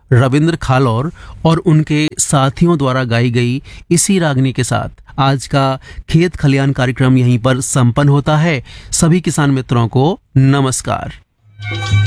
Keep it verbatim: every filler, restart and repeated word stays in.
रविंद्र खालौर और उनके साथियों द्वारा गाई गई इसी रागनी के साथ आज का खेत खलियान कार्यक्रम यहीं पर संपन्न होता है। सभी किसान मित्रों को नमस्कार।